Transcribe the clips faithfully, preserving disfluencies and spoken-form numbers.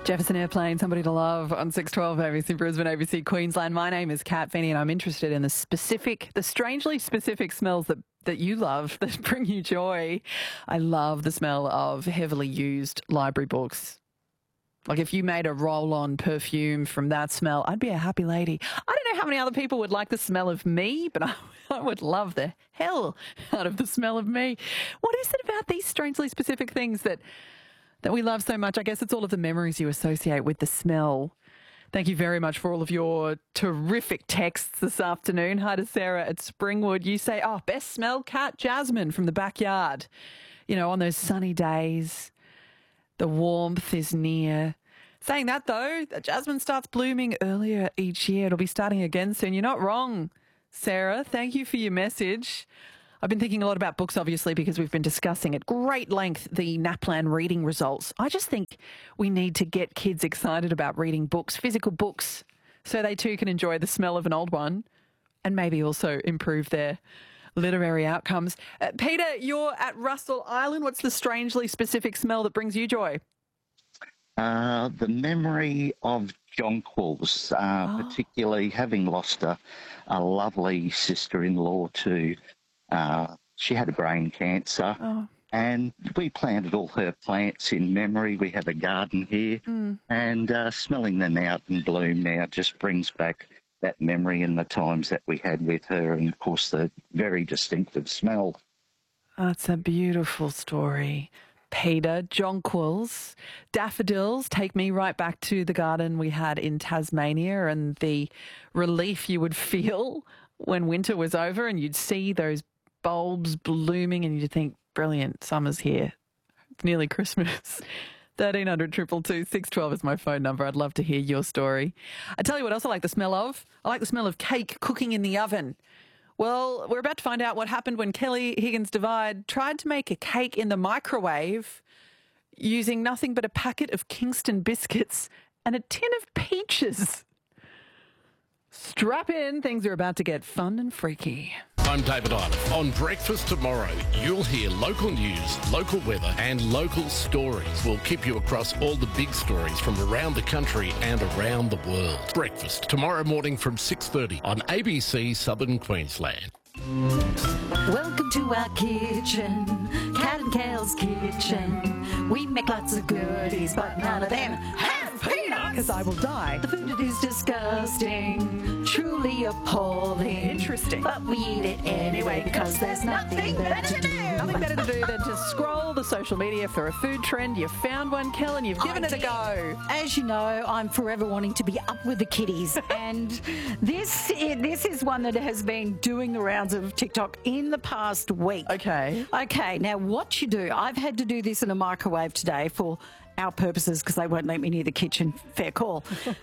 Jefferson Airplane, Somebody to Love on six twelve A B C Brisbane, A B C Queensland. My name is Kat Feeney and I'm interested in the specific, the strangely specific smells that, that you love, that bring you joy. I love the smell of heavily used library books. Like if you made a roll-on perfume from that smell, I'd be a happy lady. I don't know how many other people would like the smell of me, but I, I would love the hell out of the smell of me. What is it about these strangely specific things that... that we love so much? I guess it's all of the memories you associate with the smell. Thank you very much for all of your terrific texts this afternoon. Hi to Sarah at Springwood. You say, oh, best smell, Kat, jasmine from the backyard. You know, on those sunny days, the warmth is near. Saying that, though, the jasmine starts blooming earlier each year. It'll be starting again soon. You're not wrong, Sarah. Thank you for your message. I've been thinking a lot about books, obviously, because we've been discussing at great length the NAPLAN reading results. I just think we need to get kids excited about reading books, physical books, so they too can enjoy the smell of an old one and maybe also improve their literary outcomes. Uh, Peter, you're at Russell Island. What's the strangely specific smell that brings you joy? Uh, the memory of jonquils, uh, oh. particularly having lost a, a lovely sister-in-law to... Uh, she had a brain cancer, oh. and we planted all her plants in memory. We have a garden here, mm. and uh, smelling them out in bloom now just brings back that memory and the times that we had with her, and, of course, the very distinctive smell. That's a beautiful story. Peter, jonquils, daffodils take me right back to the garden we had in Tasmania and the relief you would feel when winter was over and you'd see those bulbs blooming and you'd think, brilliant, summer's here. It's nearly Christmas. thirteen hundred, two two two, six one two is my phone number. I'd love to hear your story. I tell you what else I like the smell of. I like the smell of cake cooking in the oven. Well, we're about to find out what happened when Kelly Higgins Divide tried to make a cake in the microwave using nothing but a packet of Kingston biscuits and a tin of peaches. Strap in, things are about to get fun and freaky. I'm David Island. On Breakfast Tomorrow, you'll hear local news, local weather and local stories. We'll keep you across all the big stories from around the country and around the world. Breakfast tomorrow morning from six thirty on A B C Southern Queensland. Welcome to our kitchen, Kat and Kale's kitchen. We make lots of goodies, but none of them have peanuts. Because I will die. The food is disgusting, truly appalling. Interesting. But we eat it anyway because there's nothing better to do. Nothing better to do than to scroll the social media for a food trend. You've found one, Kel, and you've given I it a did. go. As you know, I'm forever wanting to be up with the kiddies. And this, this is one that has been doing the rounds of TikTok in the past week. Okay. Okay, now what you do, I've had to do this in a microwave today for our purposes because they won't let me near the kitchen. Fair call.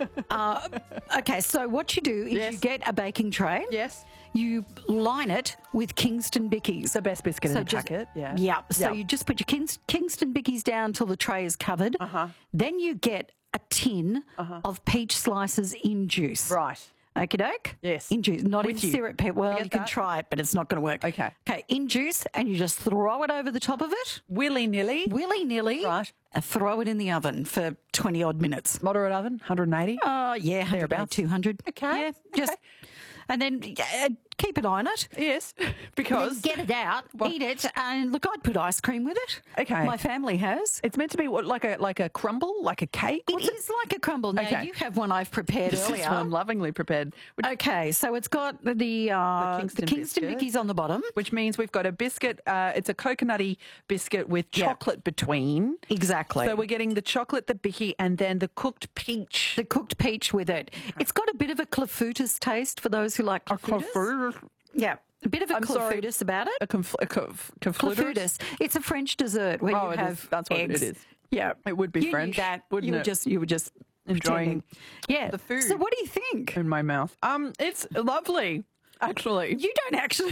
uh, okay, so what you do is Yes. you get a baking tray. Yes. You line it with Kingston Bickies. The best biscuit in So the just- packet. Yeah. Yeah. So Yep. you just put your Kings, Kingston Bickies down till the tray is covered. Uh-huh. Then you get a tin Uh-huh. of peach slices in juice. Right. Okie doke? Yes. In juice, not With in you. syrup. Pe- Well, Forget you can that. try it, but it's not going to work. Okay. Okay, in juice, and you just throw it over the top of it, Willy-nilly. willy-nilly, Right. and throw it in the oven for twenty-odd minutes. Moderate oven, one hundred eighty. Oh, yeah, Thereabouts. two hundred. Okay, Yeah, just, and then uh, keep an eye on it. Yes, Then because get it out, eat it, and look, I'd put ice cream with it. Okay. My family has. it's meant to be what, like a like a crumble, like a cake. It is like a crumble. Now, Okay. you have one I've prepared This is earlier. one lovingly prepared. Which, Okay, so it's got the, uh, the Kingston Kingston, biscuit. Bickies on the bottom. which means we've got a biscuit. Uh, it's a coconutty biscuit with Yep. chocolate between. Exactly. So we're getting the chocolate, the bicky, and then the cooked peach. the cooked peach with it. It's got a bit of a clafoutis taste for those who like clafoutis. Yeah, a bit of a I'm sorry. clafoutis about it. A conf- a conf- conflutus? Clafoutis. It's a French dessert where Oh, you it have is. That's what eggs. it is. Yeah, It would be you knew French, that. wouldn't you were it? just you were just Enjoying pretending. Yeah, the food. So what do you think? in my mouth. Um, it's lovely, actually. You don't actually.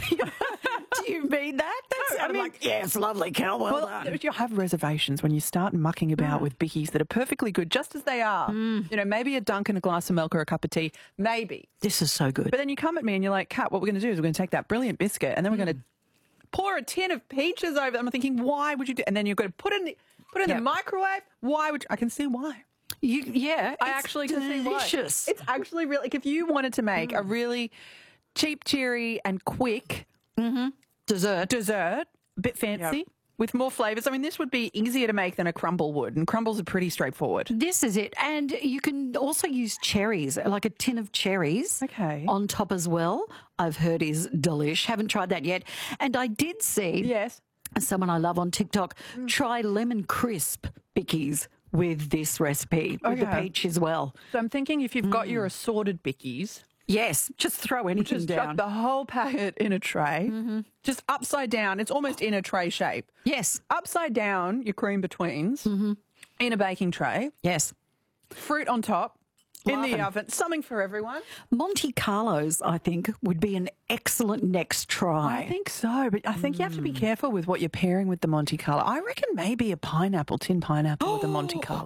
Do you mean that? That's No, I I'm mean- like, yeah, it's lovely, Cal. Well, Well, done. you have reservations when you start mucking about Mm. with bickies that are perfectly good, just as they are. You know, maybe a dunk and a glass of milk or a cup of tea, maybe. This is so good. But then you come at me and you're like, Kat, what we're going to do is we're going to take that brilliant biscuit and then we're Mm. going to pour a tin of peaches over. I'm thinking, why would you do? And then you've got to put it in the, put it in Yep. the microwave. Why would you? I can see why. You, yeah, I it's actually can see why. delicious. It's actually really, like, if you wanted to make a really cheap, cheery, and quick Dessert. dessert, a bit fancy, with more flavours, I mean, this would be easier to make than a crumble would, and crumbles are pretty straightforward. This is it. And you can also use cherries, like a tin of cherries Okay. on top as well. I've heard is delish. Haven't tried that yet. And I did see Yes. someone I love on TikTok try lemon crisp bickies with this recipe, with the Okay. peach as well. So I'm thinking if you've got your assorted bickies, Yes, just throw anything just down. chuck the whole packet in a tray, just upside down. It's almost in a tray shape. Yes, Upside down, your cream betweens in a baking tray, yes. fruit on top, in Love the 'em. oven. Something for everyone. Monte Carlos, I think, would be an excellent next try. I think so, but I think you have to be careful with what you're pairing with the Monte Carlo. I reckon maybe a pineapple, tin pineapple with a Monte Carlo.